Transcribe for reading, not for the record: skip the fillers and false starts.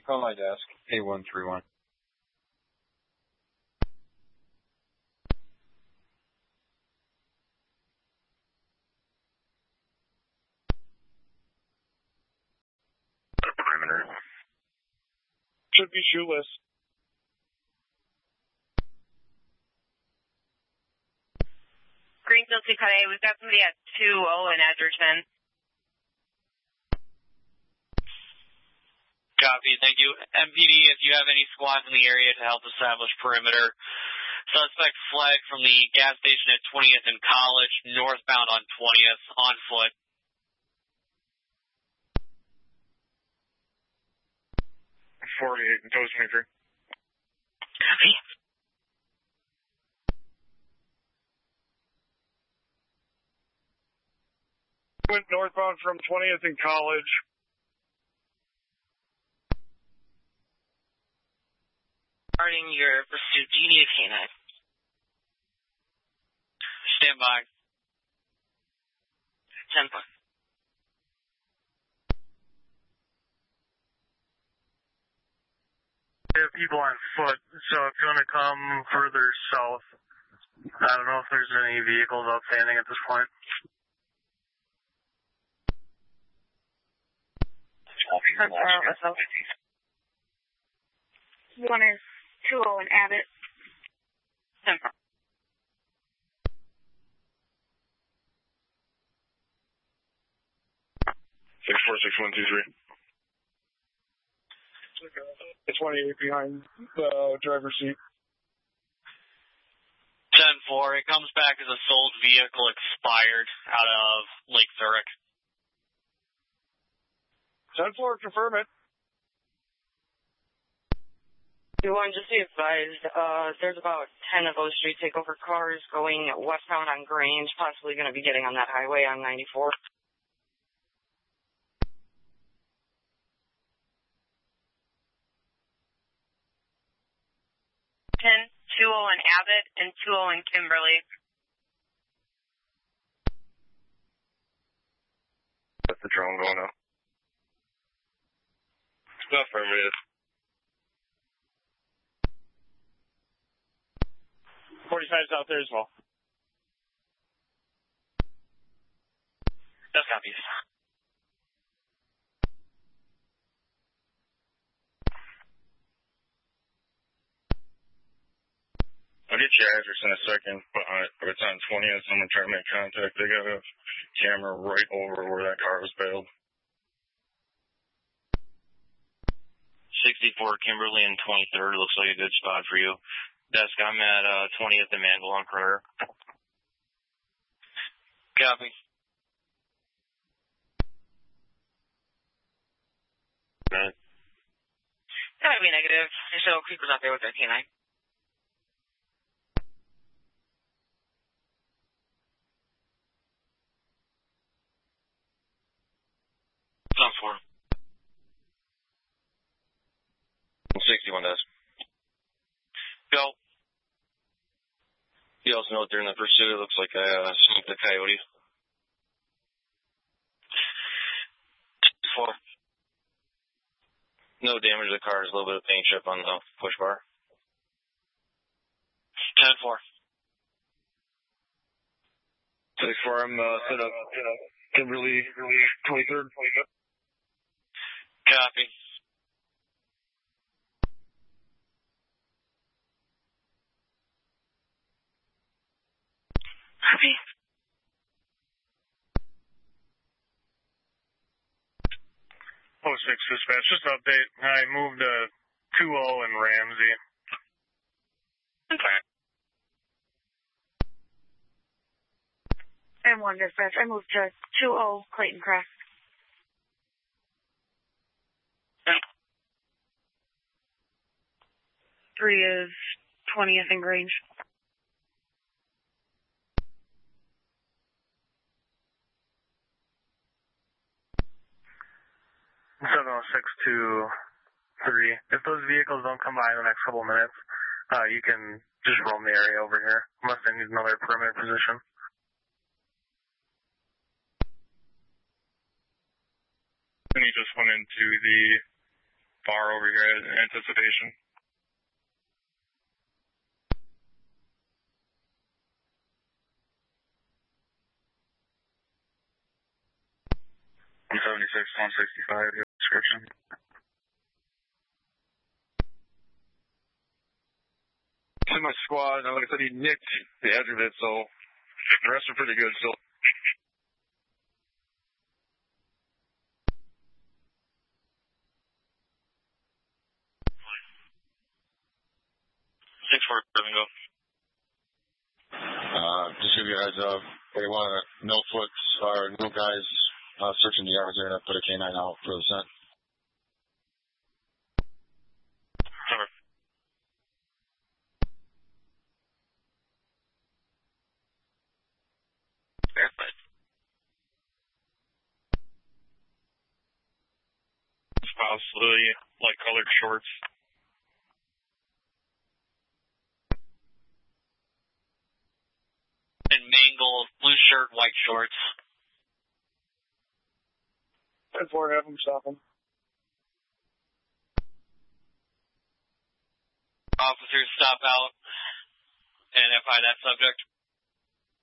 On my desk. A131. Perimeter. Should be shoeless. Greenfield to Cut A, we've got somebody at 2-0 in Edgerton. Copy, thank you. MPD, if you have any squads in the area to help establish perimeter. Suspect flagged from the gas station at 20th and College, northbound on 20th, on foot. .48 and Toast Maker. Copy. Went northbound from 20th and College. Starting your pursuit, do you need a canine? Stand by. 10-4. We have people on foot, so if you want to come further south, I don't know if there's any vehicles outstanding at this point. One is 2-0 in Abbott. 10-4. Six 46123. It's 28 behind the driver's seat. 10-4, it comes back as a sold vehicle expired out of Lake Zurich. 10-4, confirm it. 2-1, just be advised, there's about 10 of those street takeover cars going westbound on Grange, possibly going to be getting on that highway on 94. Ten 2-0 in Abbott and 2-0 in Kimberly. That's the drone going up. Affirmative. 45's out there as well. That's copies. I'll get your address in a second, but if it's on 20th, someone trying to make contact. They got a camera right over where that car was bailed. 64 Kimberly and 23rd looks like a good spot for you. Desk, I'm at 20th and Manville on perimeter. Copy. That might be negative. So Creeper's out there with their canine. On 4. 61 does. Go. You also know they're in the pursuit. It looks like I smoked a coyote. 4. No damage to the car. There's a little bit of paint chip on the push bar. 10-4. 64, I'm set up. Kimberly, 23rd. Copy. Copy. Oh, 6 dispatch, just an update. I moved 2-0 in Ramsey. Okay. And 1 dispatch. I moved to 2-0 Clayton Crest. Yeah. 3 is 20th and Grange. 70623. If those vehicles don't come by in the next couple of minutes, you can just roam the area over here, unless they need another perimeter position. And he just went into the bar over here in anticipation. I'm 76, 165, your description. To my squad, and like I said, he nicked the edge of it, so the rest are pretty good still. Go. Just give you a heads up. They want no foots or no guys searching the yards. They're going to put a K9 out for the scent. Possibly like colored shorts. And Mangle, blue shirt, white shorts. 10-4, have them stop them. Officers stop out and FI that subject.